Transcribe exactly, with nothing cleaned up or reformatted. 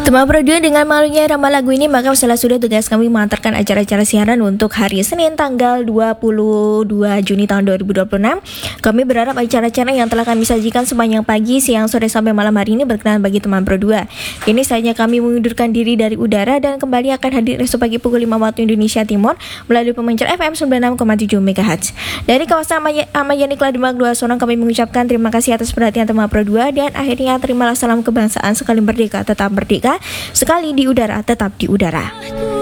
Teman Pro dua dengan malunya irama lagu ini, maka setelah sudah tugas kami mengantarkan acara-acara siaran untuk hari Senin tanggal dua puluh dua Juni tahun dua ribu dua puluh enam. Kami berharap acara-acara yang telah kami sajikan sepanjang pagi, siang, sore sampai malam hari ini berkenan bagi teman Pro dua. Kini saatnya kami mengundurkan diri dari udara dan kembali akan hadir esok pagi pukul lima waktu Indonesia Timur melalui pemancar F M sembilan puluh enam koma tujuh megahertz. Dari kawasan Amayani Klademak dua Sorong, kami mengucapkan terima kasih atas perhatian teman Pro dua dan akhirnya terimalah salam kebangsaan sekali merdeka tetap merdeka, sekali di udara tetap di udara.